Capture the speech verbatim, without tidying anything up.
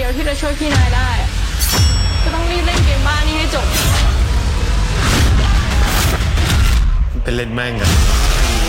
ยวที่จะช่วยพี่นายได้ก็ต้องรีบเล่นเกมบ้านนี้ให้จบเป็นเล่นแม่งอะ